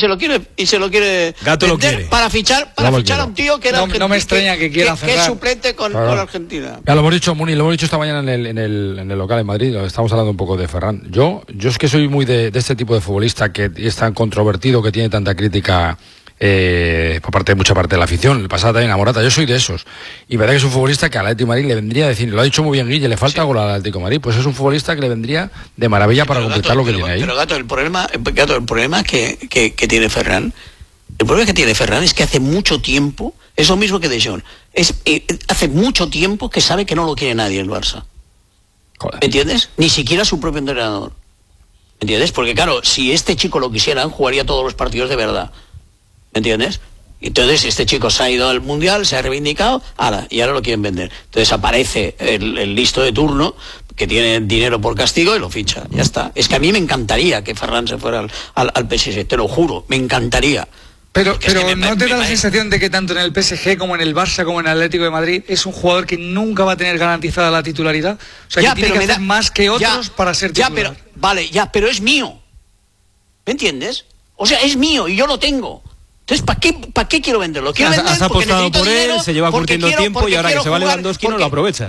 se lo quiere Gato lo quiere. para fichar a un tío que era no me extraña que quiera que es suplente con Argentina. Ya lo hemos dicho, Muni, lo hemos dicho esta mañana en el local en Madrid. Estamos hablando un poco de Ferran. Yo es que soy muy de este tipo de futbolista que es tan controvertido, que tiene tanta crítica por parte de mucha parte de la afición. El pasado también a Morata, yo soy de esos. Y verdad que es un futbolista que al Atlético de Madrid le vendría a decir, lo ha dicho muy bien Guille, le falta gol al Atlético de Madrid, pues es un futbolista que le vendría de maravilla para completar lo que tiene ahí. Pero Gato, el problema que tiene Ferran, es que hace mucho tiempo, es lo mismo que De Jong, hace mucho tiempo que sabe que no lo quiere nadie el Barça. Joder. ¿Me entiendes? Ni siquiera su propio entrenador. ¿Me entiendes? Porque claro, si este chico lo quisieran, jugaría todos los partidos de verdad. ¿Me entiendes? Entonces este chico se ha ido al Mundial, se ha reivindicado, y ahora lo quieren vender. Entonces aparece el listo de turno, que tiene dinero por castigo, y lo ficha. Ya está. Es que a mí me encantaría que Ferran se fuera al PSG, te lo juro, me encantaría. Pero ¿no te da la sensación de que tanto en el PSG como en el Barça como en el Atlético de Madrid es un jugador que nunca va a tener garantizada la titularidad? O sea, que tiene que hacer más que otros para ser titular. Pero es mío. ¿Me entiendes? O sea, es mío y yo lo tengo. Entonces, ¿para qué quiero venderlo? Quiero venderlo has apostado por él, se lleva curtiendo tiempo y ahora que se va Lewandowski no lo aprovecha.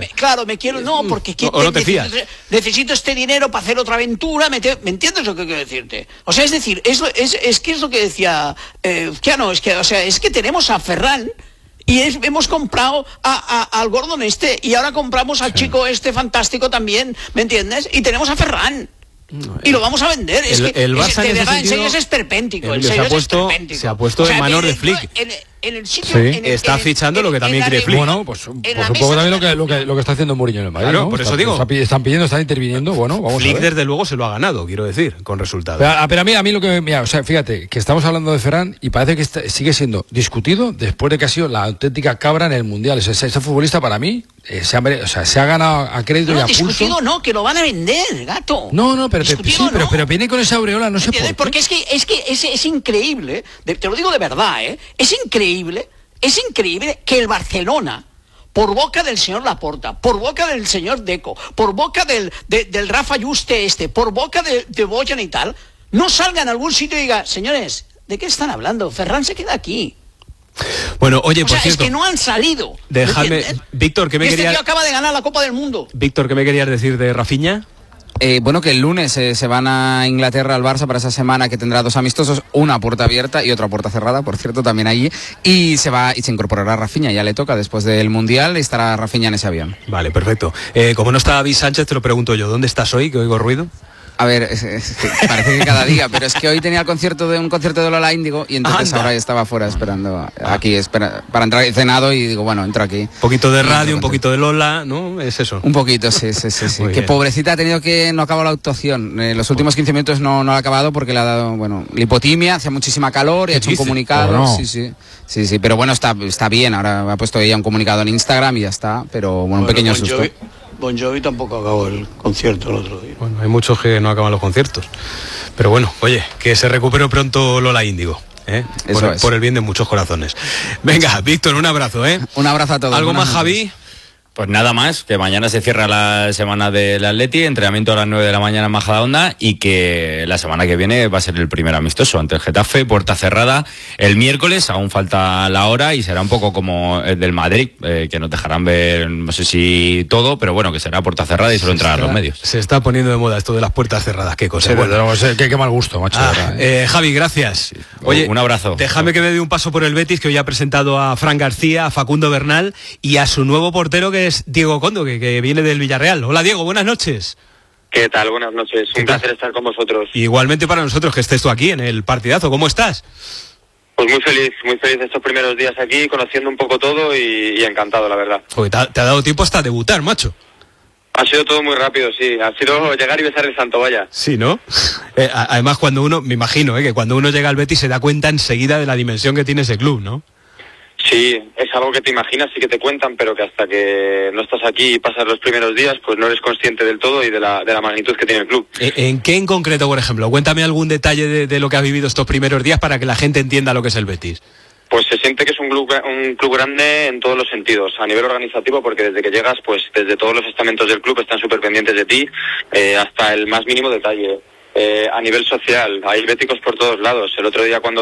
Necesito este dinero para hacer otra aventura, ¿me entiendes lo que quiero decirte? O sea, es decir, es que es lo que decía Keanu, es que tenemos a Ferran y hemos comprado al Gordon y ahora compramos al chico fantástico también, ¿me entiendes? Y tenemos a Ferran. Y lo vamos a vender. El Barça de verdad, en serio es esperpéntico. Se ha puesto en manos de Flick. En el sitio, está fichando lo que también quiere Flick. Bueno, pues un poco también lo que está haciendo Mourinho en el Madrid. Claro, ¿no? por eso digo. Están interviniendo. Bueno, vamos Flick a ver. desde luego se lo ha ganado, quiero decir, con resultados. Pero a mí lo que mira, o sea, fíjate que estamos hablando de Ferran y parece que sigue siendo discutido después de que ha sido la auténtica cabra en el Mundial. Ese futbolista para mí se ha ganado a crédito y a pulso. Discutido no, que lo van a vender, Gato. No, pero viene con esa aureola, no sé por qué. Porque es que es increíble, te lo digo de verdad, es increíble que el Barcelona, por boca del señor Laporta, por boca del señor Deco, por boca del Rafa Juste por boca de Bojan y tal, no salga en algún sitio y diga, señores, ¿de qué están hablando? Ferran se queda aquí. Bueno, oye, por cierto, es que no han salido. Déjame, Víctor, ¿qué me querías? Tío acaba de ganar la Copa del Mundo. Víctor, ¿qué me querías decir de Rafinha? Bueno, que el lunes se van a Inglaterra al Barça para esa semana que tendrá 2 amistosos, una a puerta abierta y otra a puerta cerrada, por cierto, también allí, y se incorporará Rafinha, ya le toca después del Mundial, estará Rafinha en ese avión. Vale, perfecto. Como no está David Sánchez, te lo pregunto yo, ¿dónde estás hoy, que oigo ruido? A ver, parece que cada día, pero es que hoy tenía un concierto de Lola Índigo y entonces ahora estaba fuera esperando aquí para entrar, he cenado y digo, bueno, entro aquí. Un poquito de radio, un poquito de Lola, ¿no? Es eso. Un poquito, sí. Que pobrecita ha tenido no acabó la actuación. Los últimos 15 minutos no ha acabado porque le ha dado, lipotimia, hacía muchísima calor y ha hecho un comunicado. No. Sí, pero bueno, está bien, ahora ha puesto ella un comunicado en Instagram y ya está, pero un pequeño susto. Bon Jovi tampoco acabó el concierto el otro día. Bueno, hay muchos que no acaban los conciertos. Pero bueno, oye, que se recupere pronto Lola Índigo. Por el bien de muchos corazones. Venga, Víctor, un abrazo. Un abrazo a todos. ¿Algo más, Javi? Pues nada más, que mañana se cierra la semana del Atleti, entrenamiento a las 9 de la mañana en Majadahonda, y que la semana que viene va a ser el primer amistoso ante el Getafe, puerta cerrada, el miércoles, aún falta la hora, y será un poco como el del Madrid, que nos dejarán ver, no sé si todo, pero bueno, que será puerta cerrada y solo entrarán los medios. Se está poniendo de moda esto de las puertas cerradas, qué cosa. Sí, qué mal gusto, macho. Javi, gracias. Sí. Oye, un abrazo. Déjame que me dé un paso por el Betis, que hoy ha presentado a Fran García, a Facundo Bernal y a su nuevo portero, que es Diego Kondo, que viene del Villarreal. Hola, Diego, buenas noches. ¿Qué tal? Buenas noches. Un placer estar con vosotros. Igualmente para nosotros que estés tú aquí en el partidazo. ¿Cómo estás? Pues muy feliz estos primeros días aquí, conociendo un poco todo y encantado, la verdad. Joder, te ha dado tiempo hasta debutar, macho. Ha sido todo muy rápido, sí. Ha sido llegar y besar el santo, vaya. Sí, ¿no? Además, cuando uno, me imagino, que cuando uno llega al Betis se da cuenta enseguida de la dimensión que tiene ese club, ¿no? Sí, es algo que te imaginas y que te cuentan, pero que hasta que no estás aquí y pasas los primeros días, pues no eres consciente del todo y de la magnitud que tiene el club. ¿En qué en concreto, por ejemplo? Cuéntame algún detalle de lo que has vivido estos primeros días para que la gente entienda lo que es el Betis. Pues se siente que es un club grande en todos los sentidos, a nivel organizativo, porque desde que llegas, pues desde todos los estamentos del club están súper pendientes de ti, hasta el más mínimo detalle. A nivel social, hay béticos por todos lados. El otro día cuando